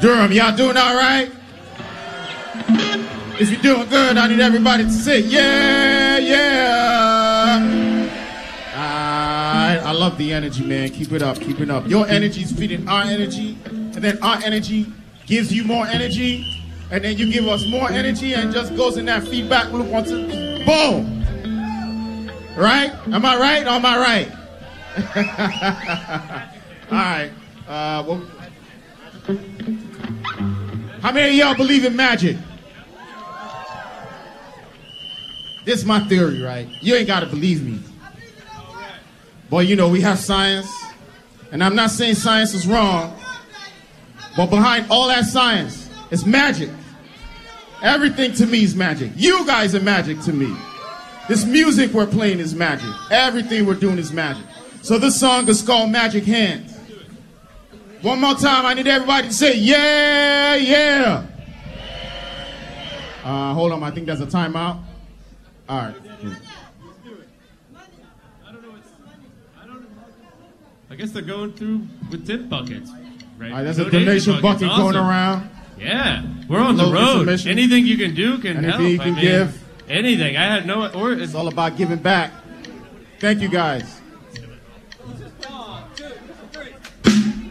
Durham, y'all doing all right? If you're doing good, I need everybody to say, yeah, yeah. I love the energy, man. Keep it up, keep it up. Your energy is feeding our energy, and then our energy gives you more energy, and then you give us more energy, and just goes in that feedback loop until boom. Right? Am I right or am I right? All right. How many of y'all believe in magic? This is my theory, right? You ain't got to believe me. Boy, you know, we have science, and I'm not saying science is wrong, but behind all that science is magic. Everything to me is magic. You guys are magic to me. This music we're playing is magic. Everything we're doing is magic. So this song is called Magic Hands. One more time, I need everybody to say, yeah, yeah. Hold on, I think there's a timeout. All right. I guess they're going through with tip buckets, right? All right, there's a donation bucket going around. Yeah, we're on the road. Anything you can do can help. Anything you can give. Anything. I had no... It's all about giving back. Thank you, guys.